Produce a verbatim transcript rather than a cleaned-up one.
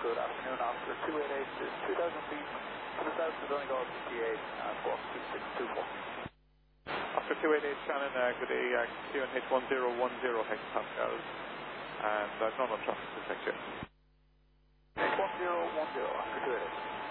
Good afternoon, Oscar two eight eight is two thousand feet to the south of Donegal fifty-eight and squawk two six two four. Oscar two eight eight Shannon, uh, good day, uh, Q N H one zero one zero hectopascals, and I've uh, no no traffic to check yet. one zero one zero, Oscar two eight eight.